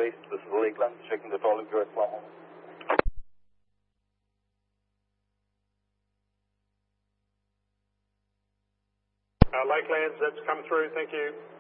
East. This is Lakeland, checking that all of you are flying. Lakelands, that's come through. Thank you.